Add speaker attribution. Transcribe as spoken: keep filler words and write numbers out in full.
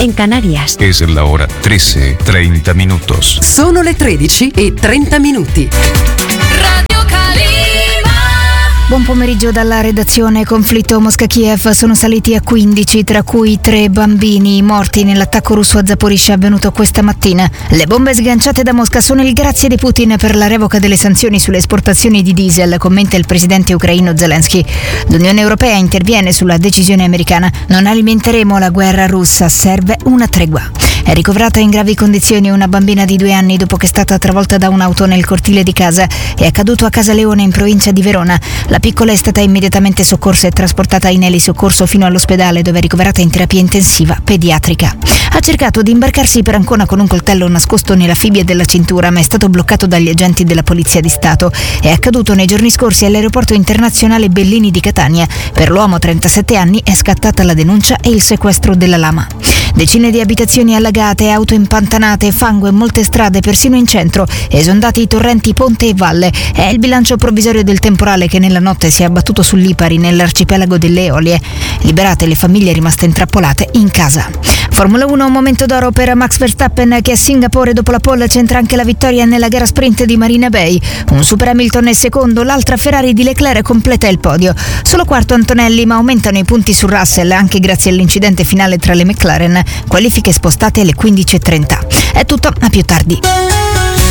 Speaker 1: en Canarias.
Speaker 2: Es la hora trece, treinta minutos.
Speaker 3: Sono le tredici e trenta minuti.
Speaker 4: Radio Calima.
Speaker 5: Buon pomeriggio dalla redazione. Conflitto Mosca-Kiev sono saliti a quindici, tra cui tre bambini morti nell'attacco russo a Zaporizhzhia avvenuto questa mattina. Le bombe sganciate da Mosca sono il grazie di Putin per la revoca delle sanzioni sulle esportazioni di diesel, commenta il presidente ucraino Zelensky. L'Unione Europea interviene sulla decisione americana. Non alimenteremo la guerra russa, serve una tregua. È ricoverata in gravi condizioni una bambina di due anni dopo che è stata travolta da un'auto nel cortile di casa. È accaduto a Casaleone in provincia di Verona. La piccola è stata immediatamente soccorsa e trasportata in elisoccorso fino all'ospedale, dove è ricoverata in terapia intensiva pediatrica. Ha cercato di imbarcarsi per Ancona con un coltello nascosto nella fibbia della cintura, ma è stato bloccato dagli agenti della Polizia di Stato. È accaduto nei giorni scorsi all'aeroporto internazionale Bellini di Catania. Per l'uomo, trentasette anni, è scattata la denuncia e il sequestro della lama. Decine di abitazioni allagate, auto impantanate, fango e molte strade, persino in centro, esondati i torrenti Ponte e Valle. È il bilancio provvisorio del temporale che nella notte si è abbattuto su Lipari, nell'arcipelago delle Eolie. Liberate le famiglie rimaste intrappolate in casa. Formula uno, un momento d'oro per Max Verstappen, che a Singapore dopo la pole centra anche la vittoria nella gara sprint di Marina Bay. Un Super Hamilton è secondo, l'altra Ferrari di Leclerc completa il podio. Solo quarto Antonelli, ma aumentano i punti su Russell anche grazie all'incidente finale tra le McLaren. Qualifiche spostate alle quindici e trenta. È tutto, a più tardi.